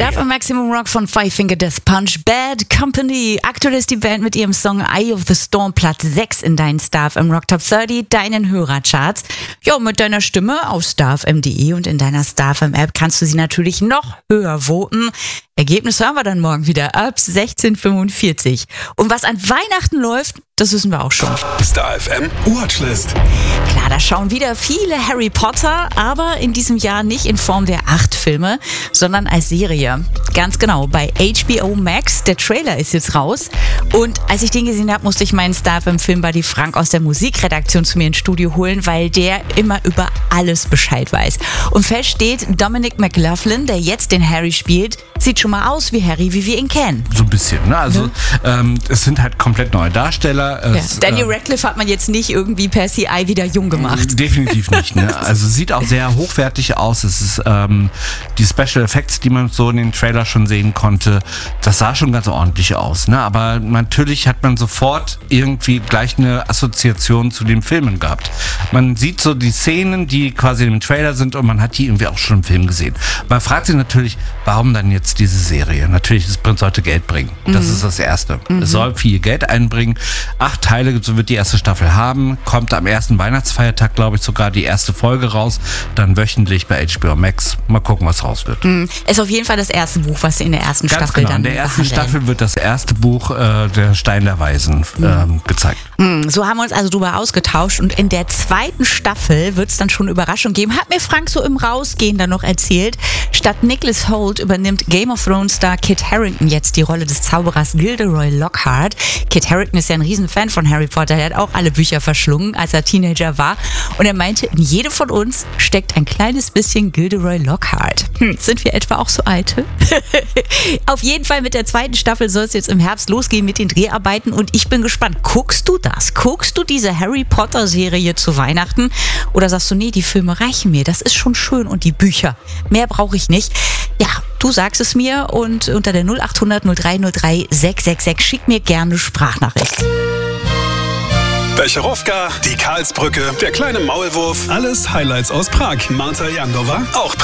Darf im Maximum Rock von Five Finger Death Punch, Bad Company. Aktuell ist die Band mit ihrem Song Eye of the Storm Platz 6 in deinen Star FM Rock Top 30, deinen Hörercharts. Ja, mit deiner Stimme auf starfm.de und in deiner Star FM App kannst du sie natürlich noch höher voten. Ergebnis hören wir dann morgen wieder ab 16:45. Und was an Weihnachten läuft, das wissen wir auch schon. Star FM Watchlist. Klar, da schauen wieder viele Harry Potter, aber in diesem Jahr nicht in Form der 8 Filme, sondern als Serie. Ganz genau, bei HBO Max. Der Trailer ist jetzt raus. Und als ich den gesehen habe, musste ich meinen Star FM Filmbuddy Frank aus der Musikredaktion zu mir ins Studio holen, weil der immer über alles Bescheid weiß. Und fest steht, Dominic McLaughlin, der jetzt den Harry spielt, sieht schon mal aus wie Harry, wie wir ihn kennen. So ein bisschen, ne? Also es sind halt komplett neue Darsteller. Daniel Radcliffe hat man jetzt nicht irgendwie per CI wieder jung gemacht. Definitiv nicht, ne? Also sieht auch sehr hochwertig aus. Es ist die Special Effects, die man so in den Trailer schon sehen konnte, das sah schon ganz ordentlich aus, ne? Aber natürlich hat man sofort irgendwie gleich eine Assoziation zu den Filmen gehabt. Man sieht so die Szenen, die quasi im Trailer sind und man hat die irgendwie auch schon im Film gesehen. Man fragt sich natürlich, warum dann jetzt diese Serie? Natürlich, es sollte Geld bringen. Das ist das Erste. Es soll viel Geld einbringen. 8 Teile, so wird die erste Staffel haben. Kommt am ersten Weihnachtsfeiertag, glaube ich, sogar die erste Folge raus. Dann wöchentlich bei HBO Max. Mal gucken, was raus wird. Ist auf jeden Fall das erste Buch, was sie in der ersten Ganz Staffel genau. dann In der ersten behandeln. Staffel wird das erste Buch der Stein der Weisen gezeigt. So haben wir uns also drüber ausgetauscht und in der zweiten Staffel wird es dann schon eine Überraschung geben. Hat mir Frank so im Rausgehen dann noch erzählt. Statt Nicholas Hoult übernimmt Game of Thrones Star Kit Harington jetzt die Rolle des Zauberers Gilderoy Lockhart. Kit Harington ist ja ein Riesenfan von Harry Potter. Er hat auch alle Bücher verschlungen, als er Teenager war. Und er meinte, in jedem von uns steckt ein kleines bisschen Gilderoy Lockhart. Sind wir etwa auch so alte? Auf jeden Fall mit der zweiten Staffel soll es jetzt im Herbst losgehen mit den Dreharbeiten und ich bin gespannt. Guckst du das? Guckst du diese Harry Potter Serie zu Weihnachten? Oder sagst du, nee, die Filme reichen mir, das ist schon schön und die Bücher, mehr brauche ich nicht. Ja, du sagst es mir und unter der 0800 0303 666 schick mir gerne Sprachnachricht. Becherowka, die Karlsbrücke, der kleine Maulwurf, alles Highlights aus Prag. Marta Jandova, auch